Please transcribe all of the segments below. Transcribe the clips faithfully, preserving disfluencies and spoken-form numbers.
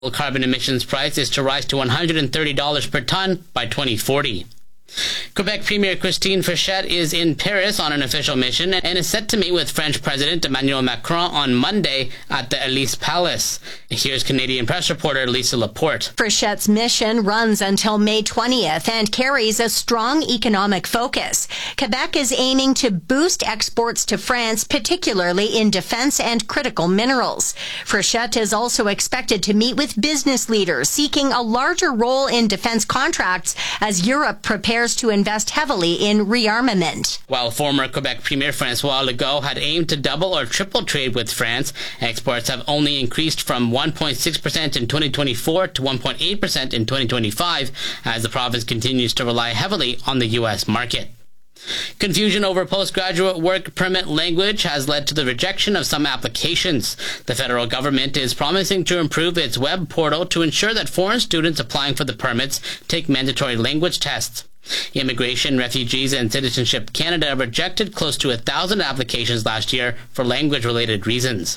Carbon emissions price is to rise to one hundred thirty dollars per ton by twenty forty. Quebec Premier Christine Frechette is in Paris on an official mission and is set to meet with French President Emmanuel Macron on Monday at the Elysee Palace. Here's Canadian press reporter Lisa Laporte. Frechette's mission runs until May twentieth and carries a strong economic focus. Quebec is aiming to boost exports to France, particularly in defense and critical minerals. Frechette is also expected to meet with business leaders seeking a larger role in defense contracts as Europe prepares to invest heavily in rearmament. While former Quebec Premier François Legault had aimed to double or triple trade with France, exports have only increased from one point six percent in twenty twenty-four to one point eight percent in twenty twenty-five as the province continues to rely heavily on the U S market. Confusion over postgraduate work permit language has led to the rejection of some applications. The federal government is promising to improve its web portal to ensure that foreign students applying for the permits take mandatory language tests. Immigration, Refugees and Citizenship Canada rejected close to a thousand applications last year for language-related reasons.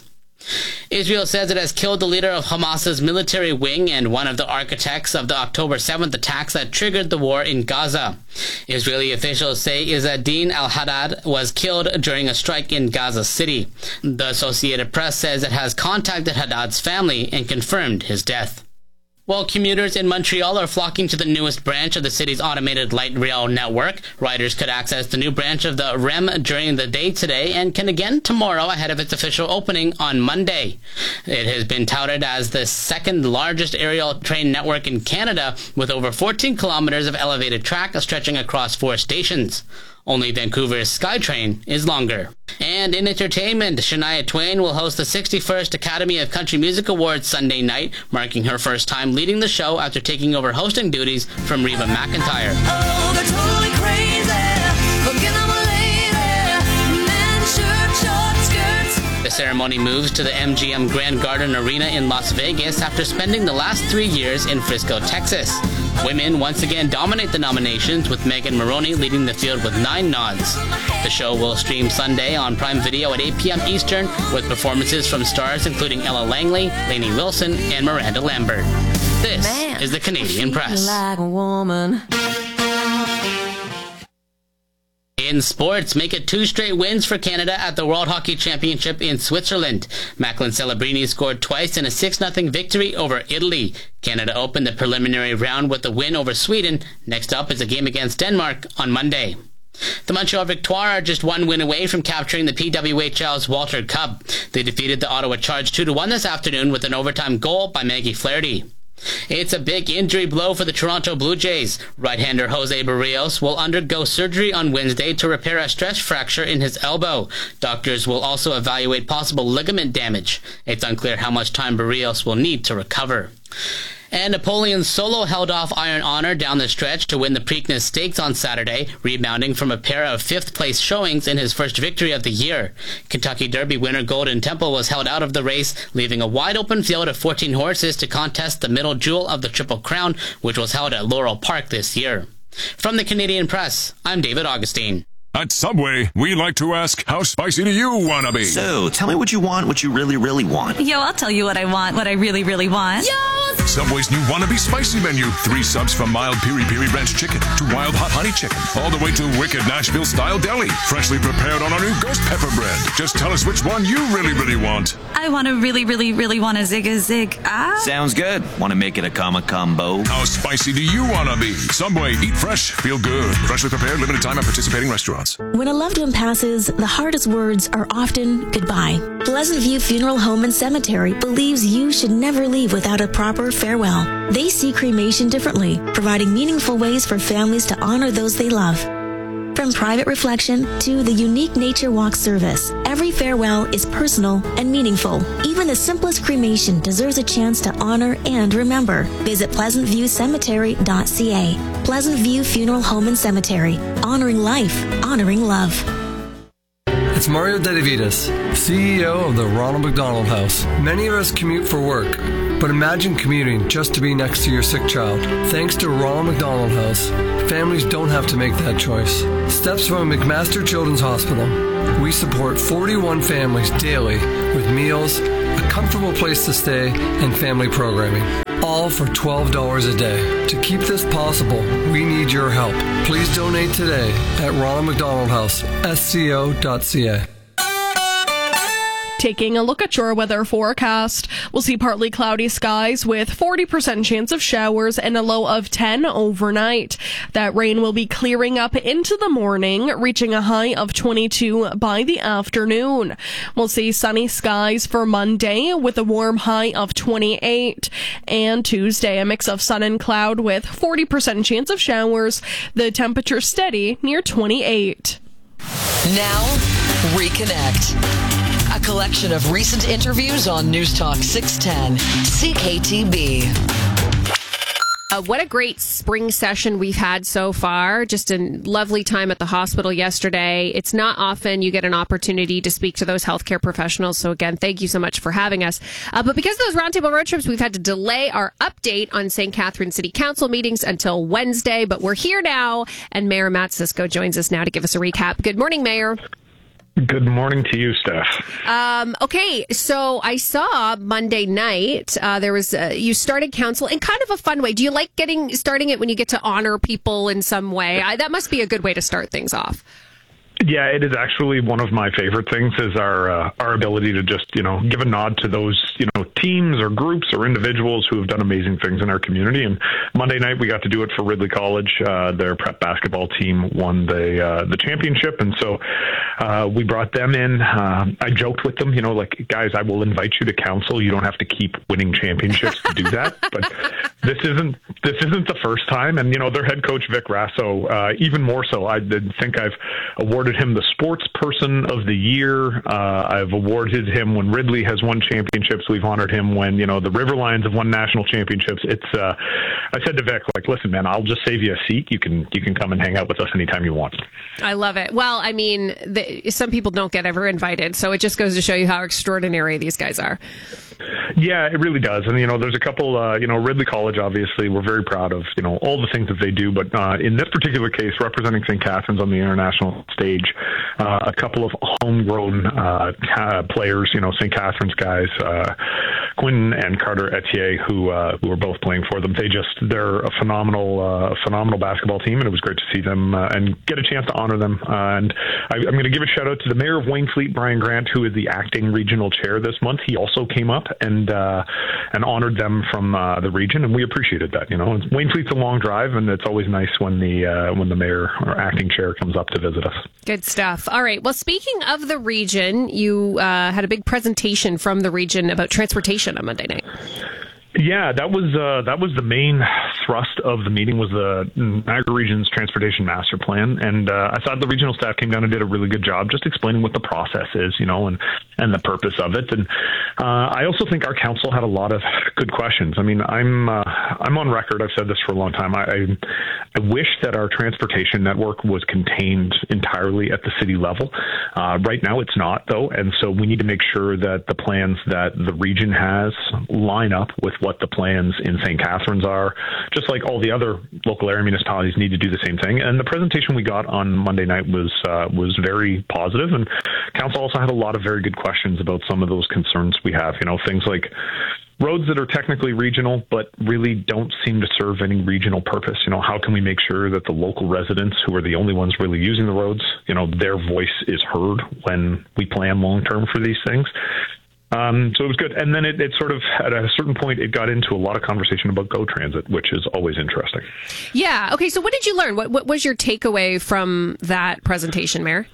Israel says it has killed the leader of Hamas's military wing and one of the architects of the October seventh attacks that triggered the war in Gaza. Israeli officials say Izzadin al-Haddad was killed during a strike in Gaza City. The Associated Press says it has contacted Haddad's family and confirmed his death. While commuters in Montreal are flocking to the newest branch of the city's automated light rail network, riders could access the new branch of the R E M during the day today and can again tomorrow ahead of its official opening on Monday. It has been touted as the second largest aerial train network in Canada, with over fourteen kilometers of elevated track stretching across four stations. Only Vancouver's SkyTrain is longer. And in entertainment, Shania Twain will host the sixty-first Academy of Country Music Awards Sunday night, marking her first time leading the show after taking over hosting duties from Reba McEntire. Oh, they're totally crazy. Looking at my lady. Men, shirt, short skirts. The ceremony moves to the M G M Grand Garden Arena in Las Vegas after spending the last three years in Frisco, Texas. Women once again dominate the nominations, with Megan Moroney leading the field with nine nods. The show will stream Sunday on Prime Video at eight p.m. Eastern, with performances from stars including Ella Langley, Lainey Wilson, and Miranda Lambert. This Man, is the Canadian Press. Like a woman. In sports, make it two straight wins for Canada at the World Hockey Championship in Switzerland. Macklin Celebrini scored twice in a six nothing victory over Italy. Canada opened the preliminary round with a win over Sweden. Next up is a game against Denmark on Monday. The Montreal Victoire are just one win away from capturing the P W H L's Walter Cup. They defeated the Ottawa Charge two to one this afternoon with an overtime goal by Maggie Flaherty. It's a big injury blow for the Toronto Blue Jays. Right-hander Jose Barrios will undergo surgery on Wednesday to repair a stress fracture in his elbow. Doctors will also evaluate possible ligament damage. It's unclear how much time Barrios will need to recover. And Napoleon Solo held off Iron Honor down the stretch to win the Preakness Stakes on Saturday, rebounding from a pair of fifth-place showings in his first victory of the year. Kentucky Derby winner Golden Temple was held out of the race, leaving a wide-open field of fourteen horses to contest the middle jewel of the Triple Crown, which was held at Laurel Park this year. From the Canadian Press, I'm David Augustine. At Subway, we like to ask, how spicy do you want to be? So, tell me what you want, what you really, really want. Yo, I'll tell you what I want, what I really, really want. Yo! Subway's new Wannabe Spicy menu. Three subs from mild piri-piri ranch chicken to wild hot honey chicken, all the way to wicked Nashville-style deli. Freshly prepared on our new ghost pepper bread. Just tell us which one you really, really want. I want to really, really, really want a zig a zig. Ah. Sounds good. Want to make it a comma combo? How spicy do you want to be? Subway, eat fresh, feel good. Freshly prepared, limited time at participating restaurants. When a loved one passes, the hardest words are often goodbye. Pleasant View Funeral Home and Cemetery believes you should never leave without a proper farewell. They see cremation differently, providing meaningful ways for families to honor those they love. From private reflection to the unique nature walk service, every farewell is personal and meaningful. Even the simplest cremation deserves a chance to honor and remember. Visit pleasant view cemetery dot c a. Pleasant View Funeral Home and Cemetery. Honoring life, honoring love. It's Mario Dedivitas, C E O of the Ronald McDonald House. Many of us commute for work, but imagine commuting just to be next to your sick child. Thanks to Ronald McDonald House, families don't have to make that choice. Steps from McMaster Children's Hospital. We support forty-one families daily with meals, a comfortable place to stay, and family programming. All for twelve dollars a day. To keep this possible, we need your help. Please donate today at Ronald McDonald House, S C O dot C A. Taking a look at your weather forecast, we'll see partly cloudy skies with forty percent chance of showers and a low of ten overnight. That rain will be clearing up into the morning, reaching a high of twenty-two by the afternoon. We'll see sunny skies for Monday with a warm high of twenty-eight. And Tuesday, a mix of sun and cloud with forty percent chance of showers. The temperature steady near twenty-eight. Now, Reconnect. A collection of recent interviews on News Talk six ten, C K T B. Uh, what a great spring session we've had so far. Just a lovely time at the hospital yesterday. It's not often you get an opportunity to speak to those healthcare professionals. So again, thank you so much for having us. Uh, but because of those roundtable road trips, we've had to delay our update on Saint Catharines City Council meetings until Wednesday. But we're here now, and Mayor Matt Cisco joins us now to give us a recap. Good morning, Mayor. Good morning to you, Steph. Um, okay, so I saw Monday night, uh, there was, uh, you started council in kind of a fun way. Do you like getting, starting it when you get to honor people in some way? I, that must be a good way to start things off. Yeah, it is actually one of my favorite things is our uh, our ability to just, you know, give a nod to those, you know, teams or groups or individuals who have done amazing things in our community. And Monday night we got to do it for Ridley College. Uh, their prep basketball team won the uh, the championship, and so uh, we brought them in. Uh, I joked with them, you know, like, guys, I will invite you to council. You don't have to keep winning championships to do that. But this isn't this isn't the first time. And you know, their head coach Vic Rasso, uh, even more so. I think I've awarded him the sports person of the year. Uh, I've awarded him when Ridley has won championships. We've honored him when, you know, the River Lions have won national championships. It's, uh, I said to Vic, like, listen, man, I'll just save you a seat. You can, you can come and hang out with us anytime you want. I love it. Well, I mean, the, some people don't get ever invited, so it just goes to show you how extraordinary these guys are. Yeah, it really does. And, you know, there's a couple, uh, you know, Ridley College, obviously, we're very proud of, you know, all the things that they do. But uh, in this particular case, representing Saint Catharines on the international stage, uh, a couple of homegrown uh, uh, players, you know, Saint Catharines guys, uh, Quinn and Carter Etier, who uh, who are both playing for them. They just, they're a phenomenal, uh, phenomenal basketball team. And it was great to see them uh, and get a chance to honor them. Uh, and I, I'm going to give a shout out to the mayor of Wainfleet, Brian Grant, who is the acting regional chair this month. He also came up and uh, and honored them from uh, the region, and we appreciated that. You know, Wainfleet's a long drive, and it's always nice when the uh, when the mayor or acting chair comes up to visit us. Good stuff. All right. Well, speaking of the region, you uh, had a big presentation from the region about transportation on Monday night. Yeah, that was uh, that was the main thrust of the meeting, was the Niagara Region's Transportation Master Plan, and uh, I thought the regional staff came down and did a really good job just explaining what the process is, you know, and, and the purpose of it. And uh, I also think our council had a lot of good questions. I mean, I'm uh, I'm on record. I've said this for a long time. I, I I wish that our transportation network was contained entirely at the city level. Uh, right now, it's not, though, and so we need to make sure that the plans that the region has line up with what the plans in Saint Catharines are, just like all the other local area municipalities need to do the same thing. And the presentation we got on Monday night was uh, was very positive, and council also had a lot of very good questions about some of those concerns we have. You know, things like roads that are technically regional but really don't seem to serve any regional purpose. You know, how can we make sure that the local residents, who are the only ones really using the roads, you know, their voice is heard when we plan long term for these things? Um, so it was good. And then it, it sort of, at a certain point, it got into a lot of conversation about GO Transit, which is always interesting. Yeah. Okay. So what did you learn? What, what was your takeaway from that presentation, Mayor?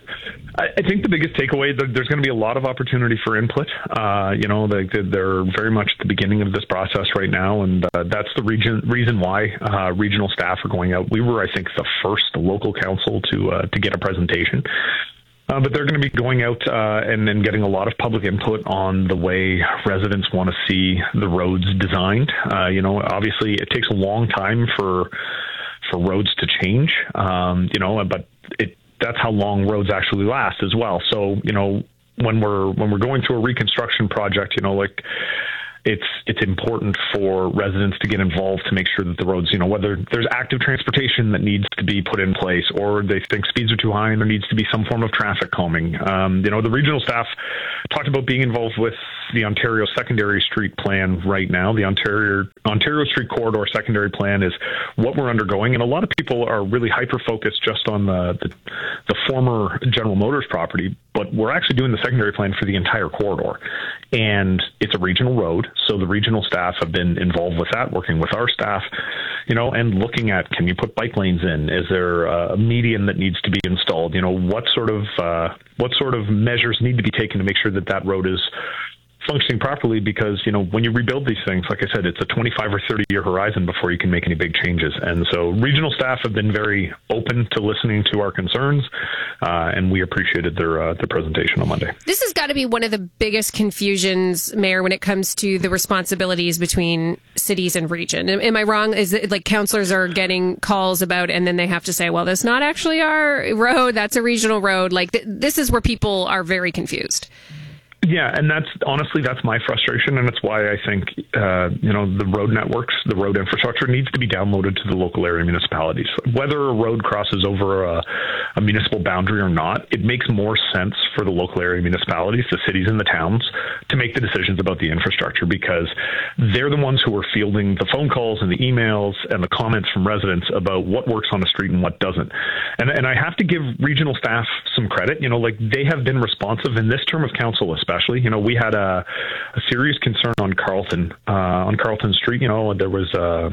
I, I think the biggest takeaway, there's going to be a lot of opportunity for input. Uh, you know, they, they're very much at the beginning of this process right now, and uh, that's the region, reason why uh, regional staff are going out. We were, I think, the first local council to uh, to get a presentation. Uh, but they're going to be going out uh, and then getting a lot of public input on the way residents want to see the roads designed. Uh, you know, obviously it takes a long time for for roads to change, um, you know, but it that's how long roads actually last as well. So, you know, when we're when we're going through a reconstruction project, you know, like it's it's important for residents to get involved to make sure that the roads, you know, whether there's active transportation that needs to be put in place, or they think speeds are too high and there needs to be some form of traffic calming. Um, you know, the regional staff talked about being involved with the Ontario Secondary Street Plan right now. The Ontario Ontario Street Corridor Secondary Plan is what we're undergoing, and a lot of people are really hyper-focused just on the, the, the former General Motors property, but we're actually doing the secondary plan for the entire corridor. And it's a regional road, so the regional staff have been involved with that, working with our staff, you know, and looking at, can you put bike lanes in? Is there a median that needs to be installed? You know, what sort of uh, what sort of measures need to be taken to make sure that that road is functioning properly? Because, you know, when you rebuild these things, like I said, it's a twenty-five or thirty year horizon before you can make any big changes. And so regional staff have been very open to listening to our concerns, uh, and we appreciated their uh, their presentation on Monday. This has got to be one of the biggest confusions, Mayor, when it comes to the responsibilities between cities and region. Am, am I wrong? Is it like councillors are getting calls about, and then they have to say, well, that's not actually our road, that's a regional road. Like th- this is where people are very confused. Yeah, and that's honestly, that's my frustration, and it's why I think, uh, you know, the road networks, the road infrastructure needs to be downloaded to the local area municipalities. Whether a road crosses over a, a municipal boundary or not, it makes more sense for the local area municipalities, the cities and the towns, to make the decisions about the infrastructure, because they're the ones who are fielding the phone calls and the emails and the comments from residents about what works on the street and what doesn't. And, and I have to give regional staff some credit. You know, like, they have been responsive in this term of council, especially. You know, we had a, a serious concern on Carleton, uh, on Carleton Street. You know, there was a,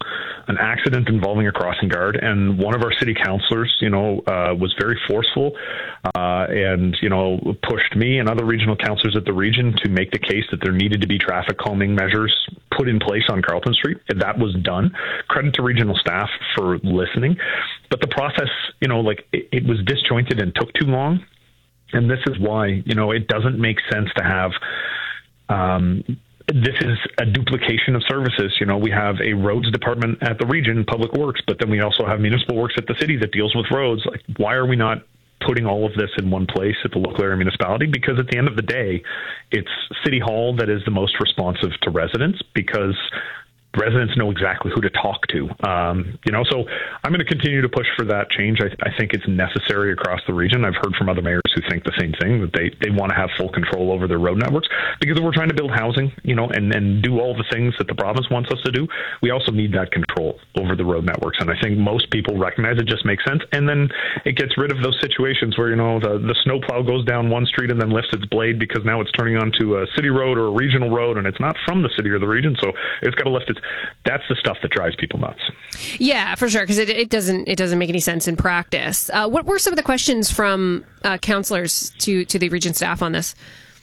an accident involving a crossing guard, and one of our city councillors, you know, uh, was very forceful uh, and, you know, pushed me and other regional councillors at the region to make the case that there needed to be traffic calming measures put in place on Carleton Street. And that was done. Credit to regional staff for listening. But the process, you know, like, it, it was disjointed and took too long. And this is why, you know, it doesn't make sense to have, um, this is a duplication of services. You know, we have a roads department at the region, Public Works, but then we also have municipal works at the city that deals with roads. Like, why are we not putting all of this in one place at the local area municipality? Because at the end of the day, it's City Hall that is the most responsive to residents, because residents know exactly who to talk to. Um, you know, so I'm going to continue to push for that change. I, I think it's necessary across the region. I've heard from other mayors who think the same thing, that they, they want to have full control over their road networks, because if we're trying to build housing, you know, and, and do all the things that the province wants us to do, we also need that control over the road networks. And I think most people recognize it just makes sense. And then it gets rid of those situations where, you know, the, the snowplow goes down one street and then lifts its blade because now it's turning onto a city road or a regional road, and it's not from the city or the region, so it's got to lift its. That's the stuff that drives people nuts. Yeah, for sure, because it, it doesn't it doesn't make any sense in practice. Uh, what were some of the questions from uh, councillors to to the region staff on this?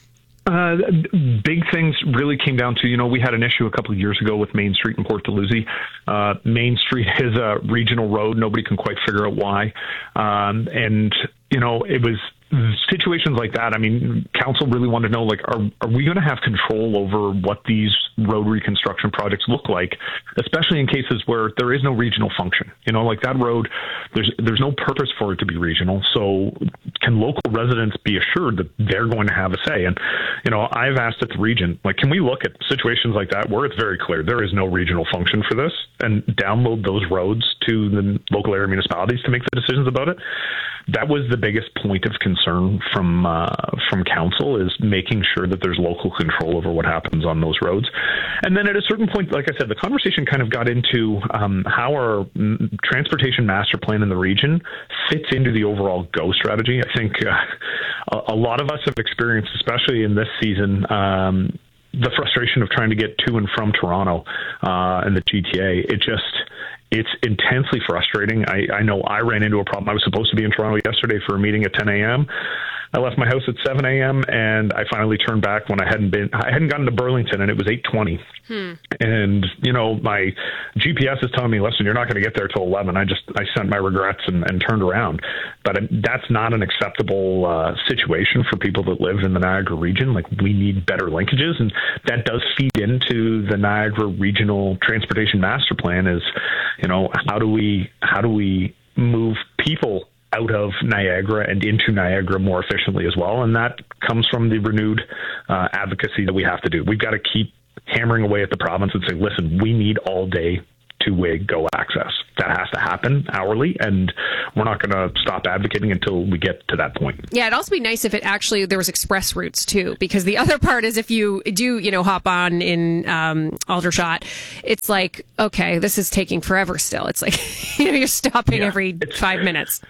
Uh, big things really came down to, you know, we had an issue a couple of years ago with Main Street in Port Dalhousie. Uh, Main Street is a regional road. Nobody can quite figure out why. Um, and, you know, it was situations like that. I mean, council really wanted to know, like, are are we going to have control over what these road reconstruction projects look like, especially in cases where there is no regional function? You know, like that road, there's there's no purpose for it to be regional. So can local residents be assured that they're going to have a say? And, you know, I've asked at the region, like, can we look at situations like that where it's very clear there is no regional function for this, and download those roads to the local area municipalities to make the decisions about it? That was the biggest point of concern from uh, from council, is making sure that there's local control over what happens on those roads. And then at a certain point, like I said, the conversation kind of got into um, how our m- transportation master plan in the region fits into the overall GO strategy. I think uh, a, a lot of us have experienced, especially in this season, um, the frustration of trying to get to and from Toronto uh, and the G T A. It just... It's intensely frustrating. I, I know I ran into a problem. I was supposed to be in Toronto yesterday for a meeting at ten a.m. I left my house at seven a.m. and I finally turned back when I hadn't been, I hadn't gotten to Burlington, and it was eight twenty. Hmm. And, you know, my G P S is telling me, listen, you're not going to get there till eleven. I just, I sent my regrets and, and turned around. But that's not an acceptable uh, situation for people that live in the Niagara region. Like, we need better linkages, and that does feed into the Niagara Regional Transportation Master Plan. Is, you know, how do we, how do we move people out of Niagara and into Niagara more efficiently as well? And that comes from the renewed uh, advocacy that we have to do. We've got to keep hammering away at the province and saying, listen, we need all day two-way go access. That has to happen hourly, and we're not going to stop advocating until we get to that point. Yeah, it'd also be nice if it actually, there was express routes too, because the other part is if you do, you know, hop on in um, Aldershot, it's like, okay, this is taking forever still. It's like, you know, you're stopping Yeah, every five minutes.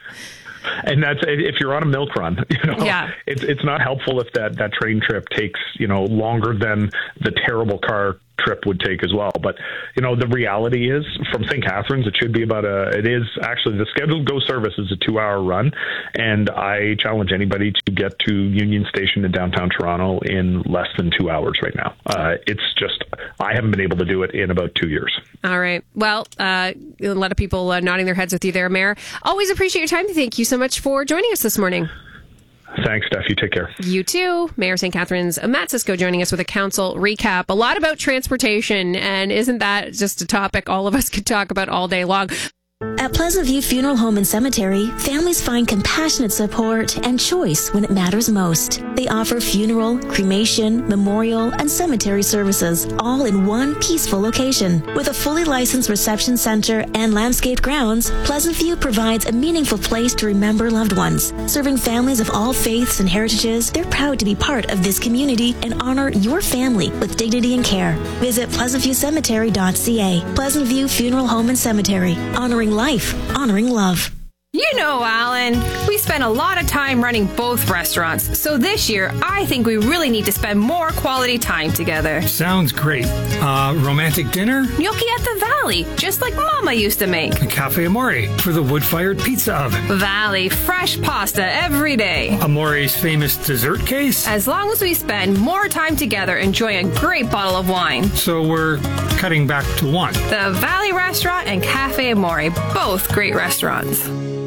And that's if you're on a milk run, you know, yeah. it's it's not helpful if that, that train trip takes, you know, longer than the terrible car trip would take as well. But, you know, the reality is from Saint Catharines, it should be about a, it is actually the scheduled GO service is a two hour run. And I challenge anybody to get to Union Station in downtown Toronto in less than two hours right now. Uh, it's just, I haven't been able to do it in about two years. All right. Well, uh, a lot of people uh, nodding their heads with you there, Mayor. Always appreciate your time. Thank you so much for joining us this morning. Thanks, Steph. You take care. You too. Mayor Saint Catharines, Matt Cisco, joining us with a council recap. A lot about transportation, and isn't that just a topic all of us could talk about all day long? At Pleasant View Funeral Home and Cemetery, families find compassionate support and choice when it matters most. They offer funeral, cremation, memorial, and cemetery services, all in one peaceful location. With a fully licensed reception center and landscaped grounds, Pleasant View provides a meaningful place to remember loved ones. Serving families of all faiths and heritages, they're proud to be part of this community and honor your family with dignity and care. Visit pleasant view cemetery dot c a. Pleasant View Funeral Home and Cemetery, honoring life, honoring love. You know, Alan, we spend a lot of time running both restaurants, so this year I think we really need to spend more quality time together. Sounds great. Uh, romantic dinner? Gnocchi at the Valley, just like Mama used to make. A Cafe Amore for the wood-fired pizza oven. Valley, fresh pasta every day. Amore's famous dessert case? As long as we spend more time together enjoying a great bottle of wine. So we're cutting back to one. The Valley Restaurant and Cafe Amore, both great restaurants.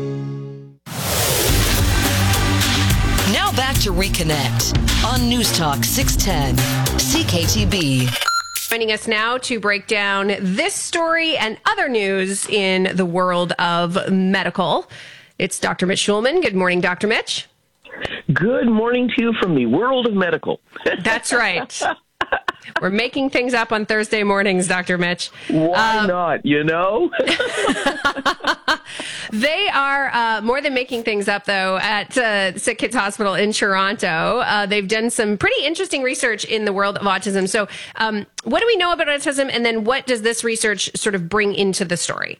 Now back to Reconnect on News Talk six ten C K T B. Joining us now to break down this story and other news in the world of medical, it's Doctor Mitch Schulman. Good morning, Doctor Mitch. Good morning to you from the world of medical. That's right. We're making things up on Thursday mornings, Doctor Mitch. Why um, not, you know? They are uh, more than making things up, though, at uh, Sick Kids Hospital in Toronto. Uh, they've done some pretty interesting research in the world of autism. So um, what do we know about autism, and then what does this research sort of bring into the story?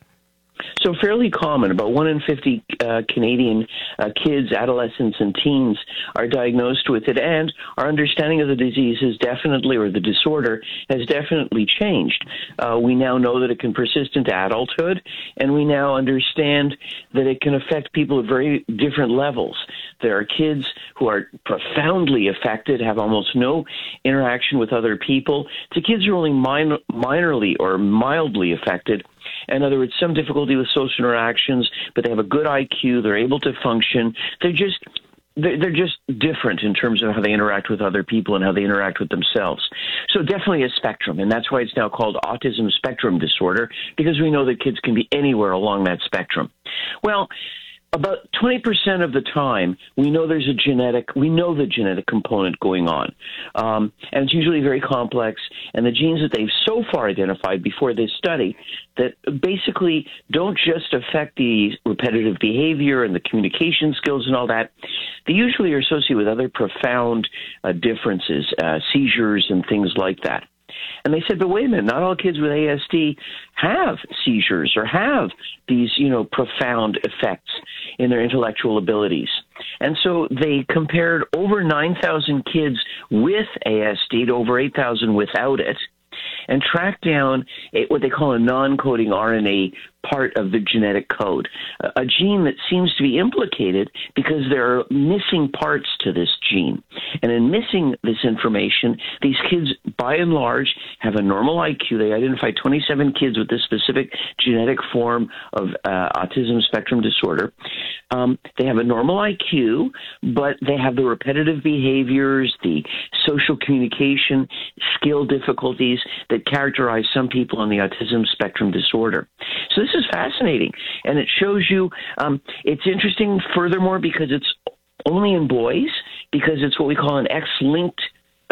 So fairly common. About one in fifty uh, Canadian uh, kids, adolescents, and teens are diagnosed with it, and our understanding of the disease is definitely, or the disorder, has definitely changed. Uh, we now know that it can persist into adulthood, and we now understand that it can affect people at very different levels. There are kids who are profoundly affected, have almost no interaction with other people, to kids who are only minor, minorly or mildly affected. In other words, some difficulty with social interactions, but they have a good I Q, they're able to function. They're just they're just different in terms of how they interact with other people and how they interact with themselves. So definitely a spectrum, and that's why it's now called autism spectrum disorder, because we know that kids can be anywhere along that spectrum. Well, about twenty percent of the time, we know there's a genetic, we know the genetic component going on. Um, and it's usually very complex. And the genes that they've so far identified before this study that basically don't just affect the repetitive behavior and the communication skills and all that, they usually are associated with other profound uh, differences, uh, seizures and things like that. And they said, but wait a minute, not all kids with A S D have seizures or have these, you know, profound effects in their intellectual abilities. And so they compared over nine thousand kids with A S D to over eight thousand without it, and tracked down a, what they call a non-coding R N A part of the genetic code, a, a gene that seems to be implicated because there are missing parts to this gene. And in missing this information, these kids, by and large, have a normal I Q. They identified twenty-seven kids with this specific genetic form of uh, autism spectrum disorder. Um, they have a normal I Q, but they have the repetitive behaviors, the social communication, skill difficulties that characterize some people on the autism spectrum disorder. So this is fascinating, and it shows you, um, it's interesting furthermore because it's only in boys, because it's what we call an X-linked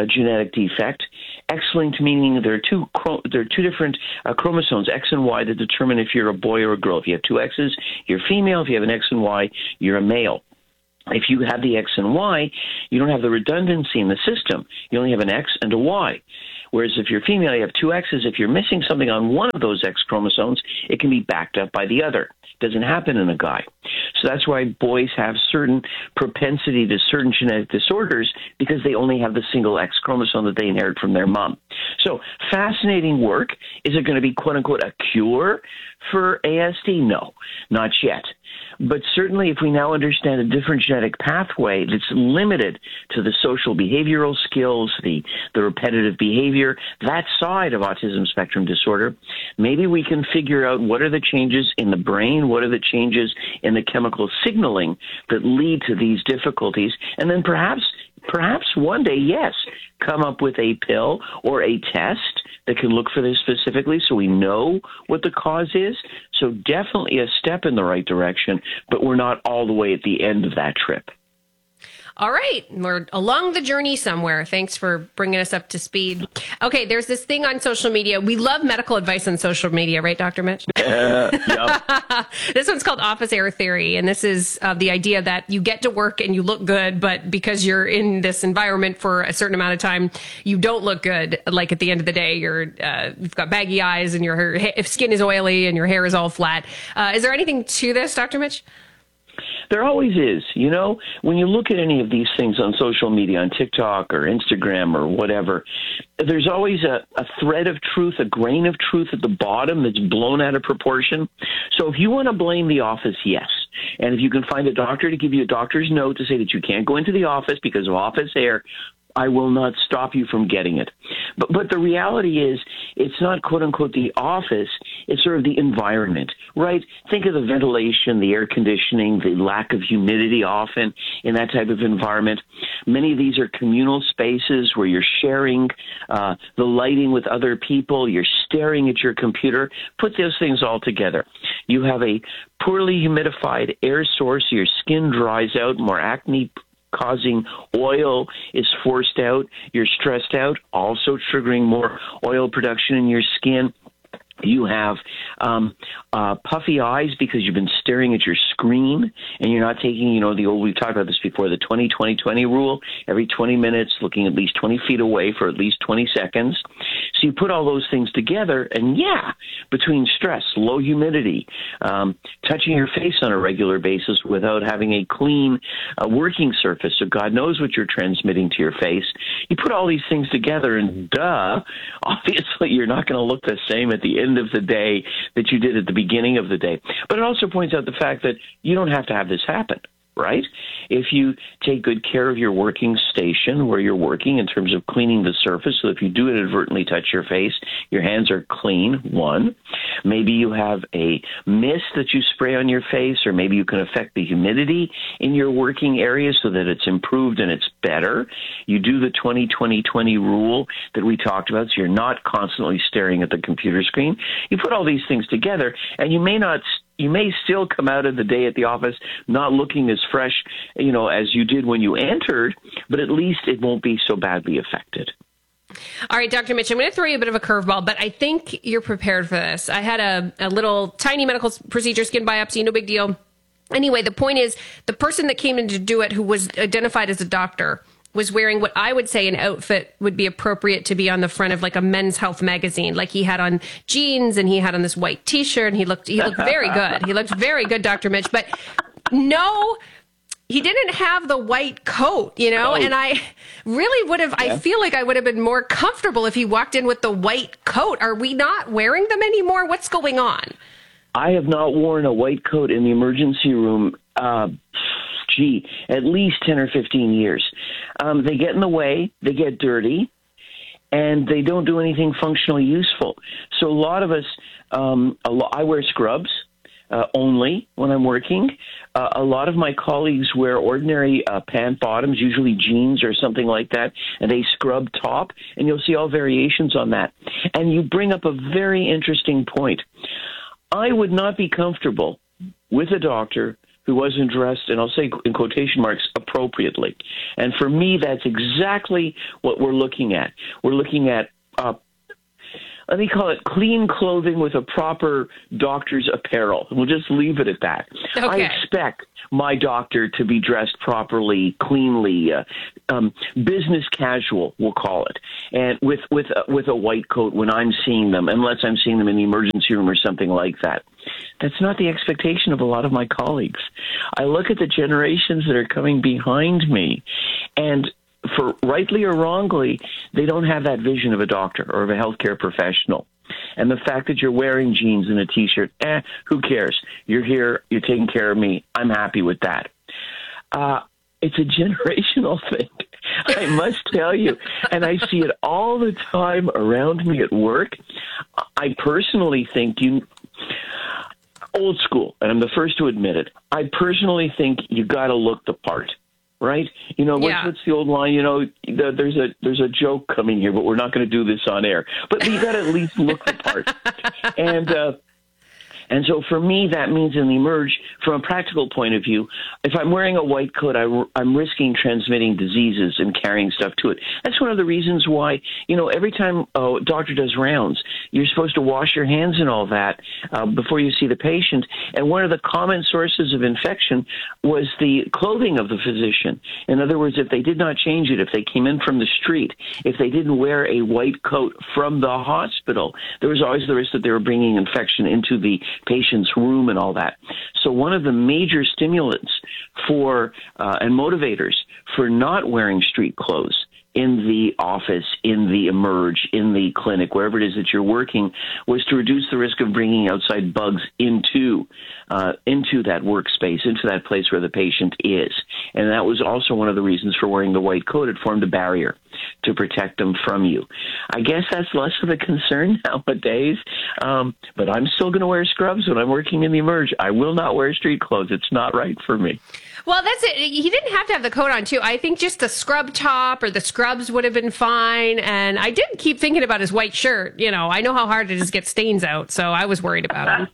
a genetic defect. X-linked meaning there are two chro- there are two different uh, chromosomes, X and Y, that determine if you're a boy or a girl. If you have two X's, you're female. If you have an X and Y, you're a male. If you have the X and Y, you don't have the redundancy in the system. You only have an X and a Y. Whereas if you're female, you have two X's. If you're missing something on one of those X chromosomes, it can be backed up by the other. It doesn't happen in a guy. So that's why boys have certain propensity to certain genetic disorders, because they only have the single X chromosome that they inherit from their mom. So fascinating work. Is it going to be, quote unquote, a cure for A S D? No, not yet. But certainly if we now understand a different genetic pathway that's limited to the social behavioral skills, the, the repetitive behavior, that side of autism spectrum disorder, maybe we can figure out what are the changes in the brain, what are the changes in the chemical signaling that lead to these difficulties, and then perhaps Perhaps one day, yes, come up with a pill or a test that can look for this specifically so we know what the cause is. So definitely a step in the right direction, but we're not all the way at the end of that trip. All right. We're along the journey somewhere. Thanks for bringing us up to speed. Okay. There's this thing on social media. We love medical advice on social media, right, Doctor Mitch? Uh, yep. This one's called office air theory. And this is uh, the idea that you get to work and you look good, but because you're in this environment for a certain amount of time, you don't look good. Like at the end of the day, you're, uh, you've got baggy eyes and your hair, skin is oily and your hair is all flat. Uh, is there anything to this, Doctor Mitch? There always is. You know, when you look at any of these things on social media, on TikTok or Instagram or whatever, there's always a, a thread of truth, a grain of truth at the bottom that's blown out of proportion. So if you want to blame the office, yes. And if you can find a doctor to give you a doctor's note to say that you can't go into the office because of office air, I will not stop you from getting it. But but the reality is, it's not, quote unquote, the office. It's sort of the environment, right? Think of the ventilation, the air conditioning, the lack of humidity often in that type of environment. Many of these are communal spaces where you're sharing uh, the lighting with other people. You're staring at your computer. Put those things all together. You have a poorly humidified air source. Your skin dries out, more acne causing oil is forced out. You're stressed out, also triggering more oil production in your skin. You have um, uh, puffy eyes because you've been staring at your screen and you're not taking, you know, the old, we've talked about this before, the twenty twenty twenty rule, every twenty minutes, looking at least twenty feet away for at least twenty seconds. So you put all those things together and yeah, between stress, low humidity, um, touching your face on a regular basis without having a clean uh, working surface, so God knows what you're transmitting to your face. You put all these things together and duh, obviously you're not going to look the same at the end of the day that you did at the beginning of the day. But it also points out the fact that you don't have to have this happen, right? If you take good care of your working station where you're working in terms of cleaning the surface, so if you do inadvertently touch your face, your hands are clean, one. Maybe you have a mist that you spray on your face, or maybe you can affect the humidity in your working area so that it's improved and it's better. You do the twenty twenty twenty rule that we talked about, so you're not constantly staring at the computer screen. You put all these things together, and you may not You may still come out of the day at the office not looking as fresh, you know, as you did when you entered, but at least it won't be so badly affected. All right, Doctor Mitch, I'm going to throw you a bit of a curveball, but I think you're prepared for this. I had a, a little tiny medical procedure, skin biopsy, no big deal. Anyway, the point is the person that came in to do it, who was identified as a doctor, was wearing what I would say an outfit would be appropriate to be on the front of like a Men's Health magazine. Like he had on jeans and he had on this white T-shirt and he looked he looked very good. He looked very good, Doctor Mitch. But no, he didn't have the white coat, you know, oh. and I really would have, yeah. I feel like I would have been more comfortable if he walked in with the white coat. Are we not wearing them anymore? What's going on? I have not worn a white coat in the emergency room, uh, gee, at least ten or fifteen years. Um, they get in the way, they get dirty, and they don't do anything functionally useful. So a lot of us, um, a lo- I wear scrubs uh, only when I'm working. Uh, a lot of my colleagues wear ordinary uh, pant bottoms, usually jeans or something like that, and they scrub top, and you'll see all variations on that. And you bring up a very interesting point. I would not be comfortable with a doctor who wasn't dressed, and I'll say in quotation marks, appropriately. And for me, that's exactly what we're looking at. We're looking at, uh, let me call it clean clothing with a proper doctor's apparel. We'll just leave it at that. Okay. I expect my doctor to be dressed properly, cleanly, uh, um, business casual, we'll call it, and with with uh, with a white coat when I'm seeing them, unless I'm seeing them in the emergency room or something like that. That's not the expectation of a lot of my colleagues. I look at the generations that are coming behind me, and for rightly or wrongly, they don't have that vision of a doctor or of a healthcare professional. And the fact that you're wearing jeans and a T-shirt, eh, who cares? You're here, you're taking care of me, I'm happy with that. Uh, it's a generational thing, I must tell you. And I see it all the time around me at work. I personally think you... Old school, and I'm the first to admit it, I personally think you got to look the part. Right? You know, what's, Yeah. what's the old line? You know, the, there's a there's a joke coming here, but we're not going to do this on air. But you got to at least look the part. And uh, and so for me, that means in the Emerge, from a practical point of view, if I'm wearing a white coat, I, I'm risking transmitting diseases and carrying stuff to it. That's one of the reasons why, you know, every time a doctor does rounds, you're supposed to wash your hands and all that uh, before you see the patient. And one of the common sources of infection was the clothing of the physician. In other words, if they did not change it, if they came in from the street, if they didn't wear a white coat from the hospital, there was always the risk that they were bringing infection into the patient's room and all that. So one of the major stimulants for uh, and motivators for not wearing street clothes in the office, in the Emerge, in the clinic, wherever it is that you're working, was to reduce the risk of bringing outside bugs into uh, into that workspace, into that place where the patient is. And that was also one of the reasons for wearing the white coat. It formed a barrier to protect them from you. I guess that's less of a concern nowadays, um, but I'm still going to wear scrubs when I'm working in the Emerge. I will not wear street clothes. It's not right for me. Well, that's it. He didn't have to have the coat on, too. I think just the scrub top or the scrubs would have been fine. And I did keep thinking about his white shirt. You know, I know how hard it is to get stains out, so I was worried about him.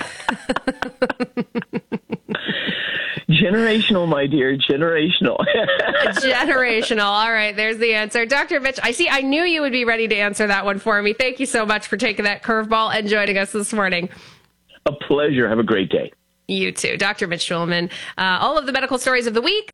Generational, my dear, generational. Generational. All right, there's the answer. Doctor Mitch, I see, I knew you would be ready to answer that one for me. Thank you so much for taking that curveball and joining us this morning. A pleasure. Have a great day. You too. Doctor Mitch Schulman. Uh, all of the medical stories of the week.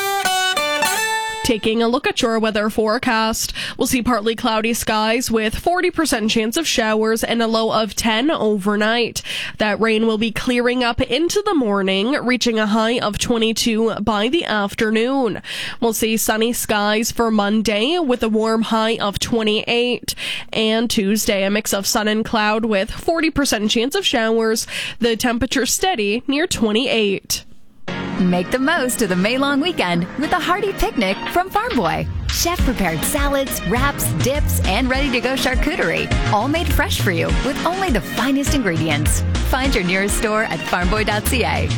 Taking a look at your weather forecast, we'll see partly cloudy skies with forty percent chance of showers and a low of ten overnight. That rain will be clearing up into the morning, reaching a high of twenty-two by the afternoon. We'll see sunny skies for Monday with a warm high of twenty-eight. And Tuesday, a mix of sun and cloud with forty percent chance of showers. The temperature steady near twenty-eight. Make the most of the May-long weekend with a hearty picnic from Farm Boy. Chef-prepared salads, wraps, dips, and ready-to-go charcuterie, all made fresh for you with only the finest ingredients. Find your nearest store at farm boy dot c a.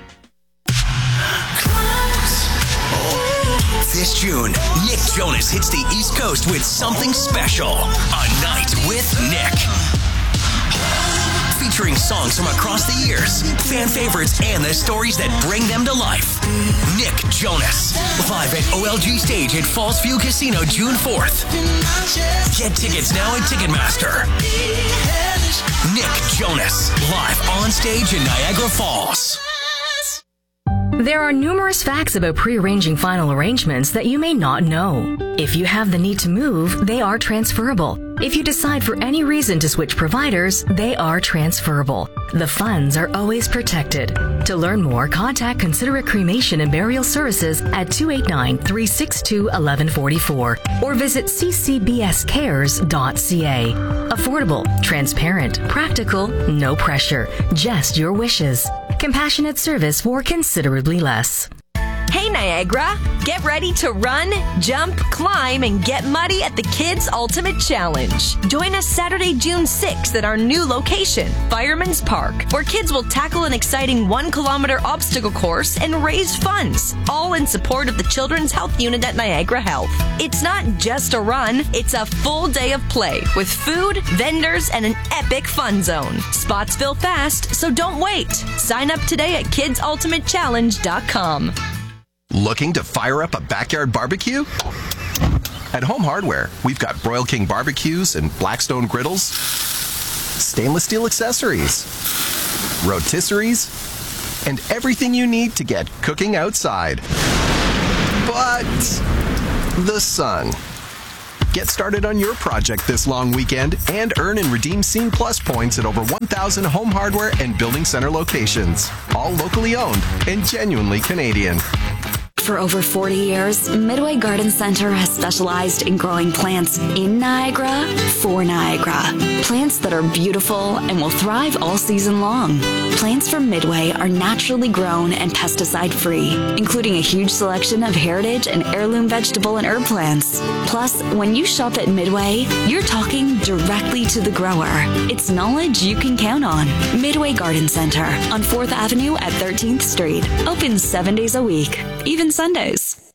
This June, Nick Jonas hits the East Coast with something special. A Night with Nick. Featuring songs from across the years, fan favorites, and the stories that bring them to life. Nick Jonas, live at O L G Stage at Falls View Casino June fourth. Get tickets now at Ticketmaster. Nick Jonas, live on stage in Niagara Falls. There are numerous facts about pre-arranging final arrangements that you may not know. If you have the need to move, they are transferable. If you decide for any reason to switch providers, they are transferable. The funds are always protected. To learn more, contact Considerate Cremation and Burial Services at two eight nine, three six two, one one four four or visit c c b s cares dot c a. Affordable, transparent, practical, no pressure, just your wishes. Compassionate service for considerably less. Hey Niagara. Get ready to run, jump, climb, and get muddy at the Kids Ultimate Challenge. Join us Saturday, June sixth at our new location, Fireman's Park, where kids will tackle an exciting one-kilometer obstacle course and raise funds, all in support of the Children's Health Unit at Niagara Health. It's not just a run, it's a full day of play with food, vendors, and an epic fun zone. Spots fill fast, so don't wait. Sign up today at kids ultimate challenge dot com. Looking to fire up a backyard barbecue? At Home Hardware, we've got Broil King barbecues and Blackstone griddles, stainless steel accessories, rotisseries, and everything you need to get cooking outside. But the sun. Get started on your project this long weekend and earn and redeem Scene Plus points at over one thousand Home Hardware and Building Center locations. All locally owned and genuinely Canadian. For over forty years, Midway Garden Center has specialized in growing plants in Niagara for Niagara. Plants that are beautiful and will thrive all season long. Plants from Midway are naturally grown and pesticide-free, including a huge selection of heritage and heirloom vegetable and herb plants. Plus, when you shop at Midway, you're talking directly to the grower. It's knowledge you can count on. Midway Garden Center on fourth Avenue at thirteenth Street. Open seven days a week, even Sundays.